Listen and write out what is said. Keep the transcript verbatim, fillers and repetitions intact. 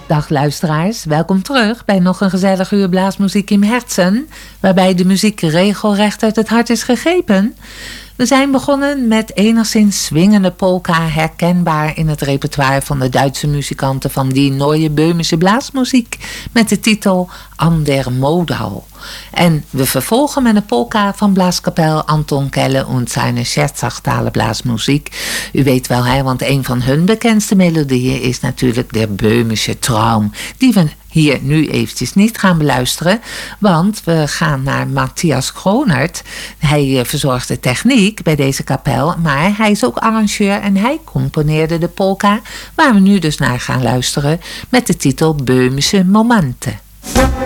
Dag luisteraars, welkom terug bij nog een gezellig uur blaasmuziek in herzen, waarbij de muziek regelrecht uit het hart is gegrepen. We zijn begonnen met enigszins swingende polka, herkenbaar in het repertoire van de Duitse muzikanten van die Neue Böhmische Blaasmuziek, met de titel An der Modal. En we vervolgen met een polka van blaaskapel Anton Kelle en zijn Scherzachtaler Blaasmuziek. U weet wel, hè, want een van hun bekendste melodieën is natuurlijk de Böhmische Traum, die we hier nu eventjes niet gaan beluisteren, want we gaan naar Matthias Gronert. Hij verzorgt de techniek bij deze kapel, maar hij is ook arrangeur en hij componeerde de polka, waar we nu dus naar gaan luisteren met de titel Böhmische Momente.